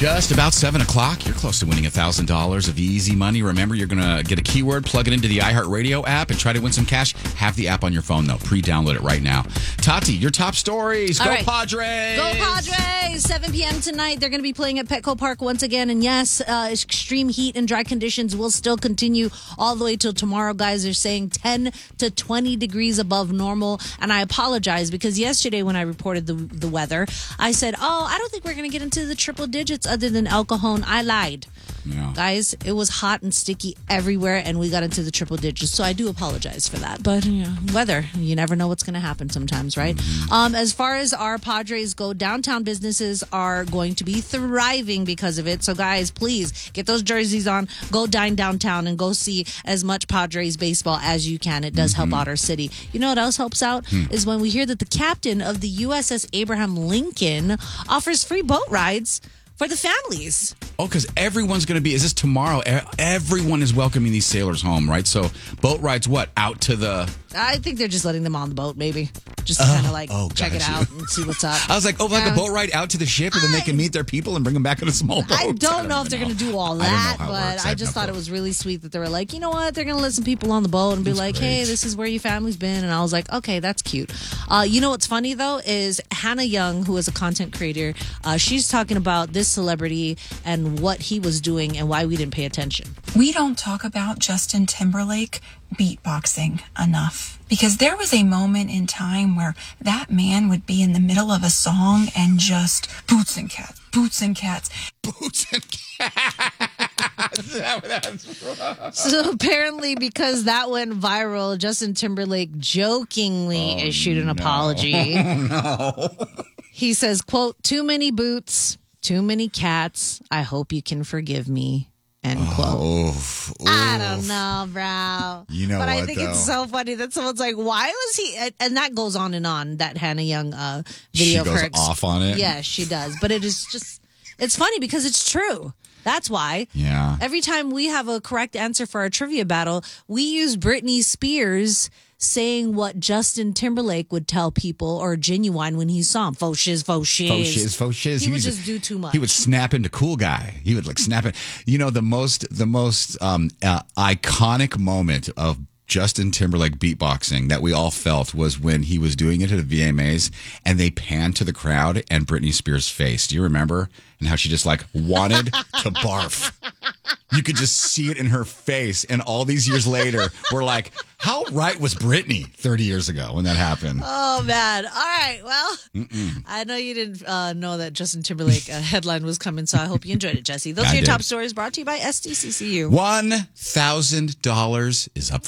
Just about 7 o'clock. You're close to winning $1,000 of easy money. Remember, you're going to get a keyword, plug it into the iHeartRadio app, and try to win some cash. Have the app on your phone, though. Pre-download it right now. Tati, your top stories. Go Padres! Go Padres! 7 p.m. tonight. They're going to be playing at Petco Park once again. And yes, extreme heat and dry conditions will still continue all the way till tomorrow. Guys are saying 10 to 20 degrees above normal. And I apologize because yesterday when I reported the weather, I said, I don't think we're going to get into the triple digits other than El Cajon. I lied. Yeah. Guys, it was hot and sticky everywhere, and we got into the triple digits, so I do apologize for that. But, weather, you never know what's going to happen sometimes, right? Mm-hmm. As far as our Padres go, downtown businesses are going to be thriving because of it. So, guys, please get those jerseys on, go dine downtown, and go see as much Padres baseball as you can. It does help out our city. You know what else helps out? Is when we hear that the captain of the USS Abraham Lincoln offers free boat rides for the families. Oh, because everyone's going to be, is this tomorrow? Everyone is welcoming these sailors home, right? So boat rides, out to the... I think they're just letting them on the boat, maybe. Just to kind of check it out and see what's up. I was like, like a boat ride out to the ship and then they can meet their people and bring them back in a small boat. I don't know if they're going to do all that, but I just thought it was really sweet that they were like, you know what? They're going to let some people on the boat and be like, hey, this is where your family's been. And I was like, okay, that's cute. You know what's funny, though, is Hannah Young, who is a content creator, she's talking about this celebrity and what he was doing and why we didn't pay attention. We don't talk about Justin Timberlake beatboxing enough because there was a moment in time where that man would be in the middle of a song and just boots and cats, boots and cats, boots and cats. Is that what that's from? So apparently, because that went viral, Justin Timberlake jokingly issued an apology. No. He says, quote, "Too many boots, too many cats. I hope you can forgive me." End quote. I don't know, bro. You know but what, I think it's so funny that someone's like, why was he? And that goes on and on, that Hannah Young video. She goes off on it? Yeah, she does. But it is just, it's funny because it's true. That's why. Yeah. Every time we have a correct answer for our trivia battle, we use Britney Spears saying what Justin Timberlake would tell people, or Genuine when he saw him. Faux shiz, faux shiz. Faux shiz, faux shiz. He would just do too much. He would snap into cool guy. He would snap it. You know, the most iconic moment of Justin Timberlake beatboxing that we all felt was when he was doing it at the VMAs and they panned to the crowd and Britney Spears' face. Do you remember? And how she just wanted to barf. You could just see it in her face. And all these years later, we're like, how right was Britney 30 years ago when that happened? Oh, man. All right. Well, I know you didn't know that Justin Timberlake headline was coming, so I hope you enjoyed it, Jesse. Those are your top stories brought to you by SDCCU. $1,000 is up for